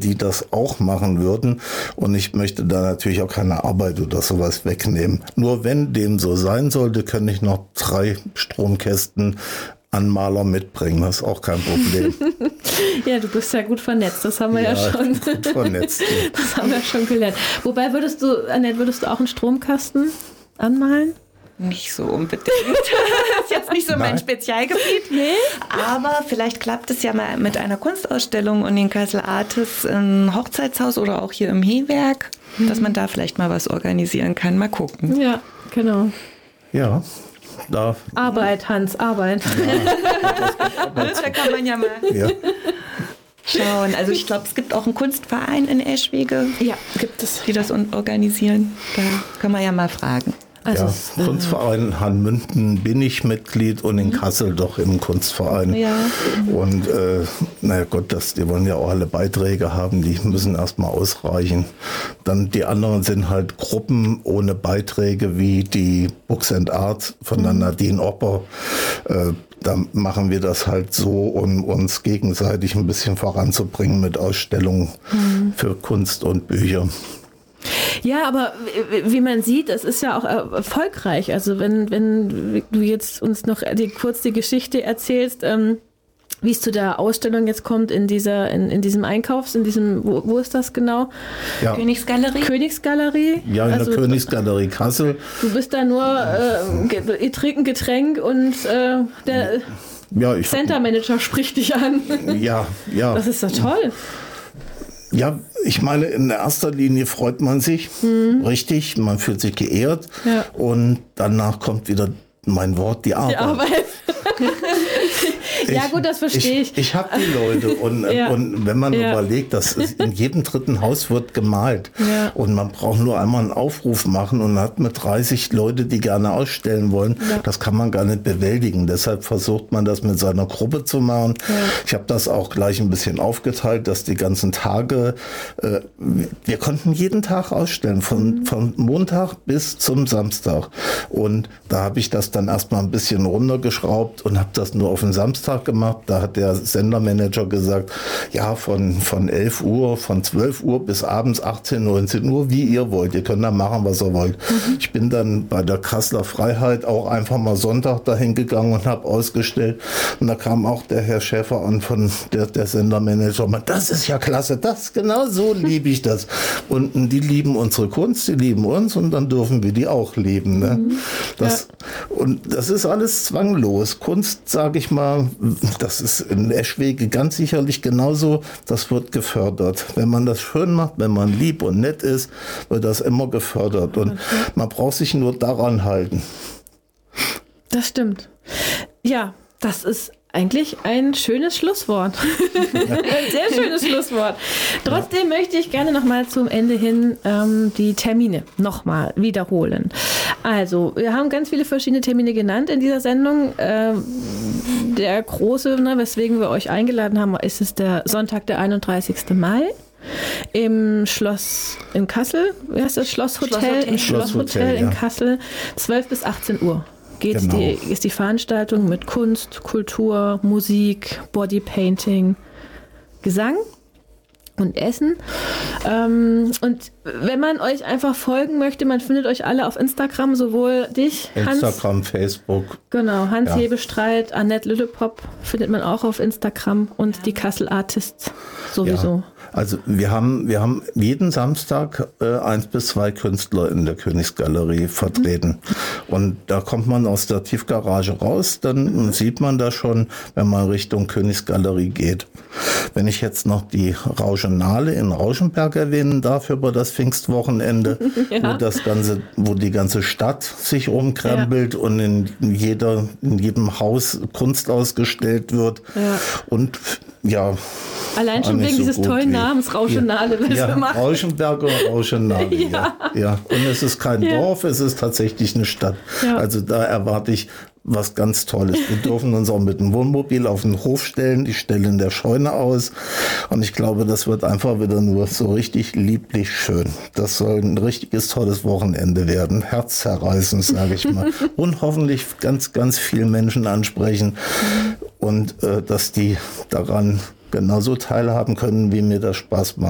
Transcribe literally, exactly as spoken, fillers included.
die das auch machen würden. Und ich möchte da natürlich auch keine Arbeit oder sowas wegnehmen. Nur wenn dem so sein sollte, kann ich noch drei Stromkästen Anmaler mitbringen, das ist auch kein Problem. Ja, du bist ja gut vernetzt, das haben wir ja, ja schon. Gut vernetzt. Das haben wir schon gelernt. Wobei würdest du, Annette, würdest du auch einen Stromkasten anmalen? Nicht so unbedingt. Das ist jetzt nicht so mein Spezialgebiet. Nee? Aber vielleicht klappt es ja mal mit einer Kunstausstellung und den Kassel Artis im Hochzeitshaus oder auch hier im Hewerk, mhm. dass man da vielleicht mal was organisieren kann. Mal gucken. Ja, genau. Ja. Da. Arbeit, Hans, Arbeit. Ja, da kann man ja mal ja. schauen. Also ich glaube, es gibt auch einen Kunstverein in Eschwege. Ja, gibt es. Die das organisieren. Da kann man ja mal fragen. Also ja, Kunstverein Hanmünden bin ich Mitglied und in mhm. Kassel doch im Kunstverein. Ja. Und äh, naja Gott, das, die wollen ja auch alle Beiträge haben, die müssen erstmal ausreichen. Dann die anderen sind halt Gruppen ohne Beiträge wie die Books and Art von der Nadine Opper. Äh, da machen wir das halt so, um uns gegenseitig ein bisschen voranzubringen mit Ausstellungen mhm. für Kunst und Bücher. Ja, aber wie man sieht, es ist ja auch erfolgreich. Also wenn, wenn du jetzt uns noch die, kurz die Geschichte erzählst, ähm, wie es zu der Ausstellung jetzt kommt in dieser, in, in diesem Einkaufs, in diesem, wo, wo ist das genau? Ja. Königsgalerie. Königsgalerie. Ja, in also, der Königsgalerie Kassel. Du bist da nur, äh, ihr trinkt ein Getränk und äh, der ja, Center Manager spricht dich an. Ja, ja. Das ist doch toll. Ja, ich meine, in erster Linie freut man sich, mhm. richtig, man fühlt sich geehrt ja. und danach kommt wieder mein Wort, die Arbeit. Die Arbeit. Ja gut, das verstehe ich. Ich, ich habe die Leute und, ja. und wenn man ja. überlegt, dass in jedem dritten Haus wird gemalt ja. und man braucht nur einmal einen Aufruf machen und hat mit dreißig Leute, die gerne ausstellen wollen, ja. das kann man gar nicht bewältigen. Deshalb versucht man das mit seiner Gruppe zu machen. Ja. Ich habe das auch gleich ein bisschen aufgeteilt, dass die ganzen Tage, äh, wir konnten jeden Tag ausstellen, von, mhm. von Montag bis zum Samstag. Und da habe ich das dann erstmal ein bisschen runtergeschraubt und habe das nur auf den Samstag gemacht. Da hat der Sendermanager gesagt, ja, von, von elf Uhr, von zwölf Uhr bis abends achtzehn, neunzehn Uhr, wie ihr wollt. Ihr könnt da machen, was ihr wollt. Mhm. Ich bin dann bei der Kasseler Freiheit auch einfach mal Sonntag dahin gegangen und habe ausgestellt. Und da kam auch der Herr Schäfer an von der, der Sendermanager. Und das ist ja klasse, das, genau so liebe ich das. Und die lieben unsere Kunst, die lieben uns und dann dürfen wir die auch lieben. Ne? Mhm. Das, ja. Und das ist alles zwanglos. Kunst, sage ich mal, das ist in Eschwege ganz sicherlich genauso, das wird gefördert. Wenn man das schön macht, wenn man lieb und nett ist, wird das immer gefördert. Und man braucht sich nur daran halten. Das stimmt. Ja, das ist eigentlich ein schönes Schlusswort. Ein sehr schönes Schlusswort. Trotzdem ja. möchte ich gerne nochmal zum Ende hin ähm, die Termine nochmal wiederholen. Also, wir haben ganz viele verschiedene Termine genannt in dieser Sendung. Ähm, der große, ne, weswegen wir euch eingeladen haben, ist es der Sonntag, der einunddreißigsten Mai. Im Schloss in Kassel. Wie heißt das? Schlosshotel? Schlosshotel. Im Schlosshotel Schlosshotel, in ja. Kassel. zwölf bis achtzehn Uhr. Geht's genau. die, ist die Veranstaltung mit Kunst, Kultur, Musik, Bodypainting, Gesang und Essen. Ähm, und wenn man euch einfach folgen möchte, man findet euch alle auf Instagram, sowohl dich, Hans. Instagram, Facebook. Genau, Hans ja. Hebestreit, Annette Lillepop findet man auch auf Instagram und ja. die Kassel Artists sowieso. Ja. Also wir haben, wir haben jeden Samstag äh, eins bis zwei Künstler in der Königsgalerie vertreten. Mhm. Und da kommt man aus der Tiefgarage raus, dann mhm. sieht man da schon, wenn man Richtung Königsgalerie geht. Wenn ich jetzt noch die Rauschenale in Rauschenberg erwähnen darf über das Pfingstwochenende, ja. wo das ganze, wo die ganze Stadt sich umkrempelt ja. und in jeder, in jedem Haus Kunst ausgestellt wird. Ja. Und ja. Allein schon wegen so dieses tollen wie, Namens Rauschenale. Ja, ja Rauschenberg oder Rauschenale. ja. Ja, ja. Und es ist kein ja. Dorf, es ist tatsächlich eine Stadt. Ja. Also da erwarte ich was ganz Tolles. Wir dürfen uns auch mit dem Wohnmobil auf den Hof stellen. Die stellen der Scheune aus. Und ich glaube, das wird einfach wieder nur so richtig lieblich schön. Das soll ein richtiges tolles Wochenende werden. Herzzerreißend, sage ich mal. Und hoffentlich ganz, ganz viele Menschen ansprechen. Und äh, dass die daran genauso teilhaben können, wie mir das Spaß macht.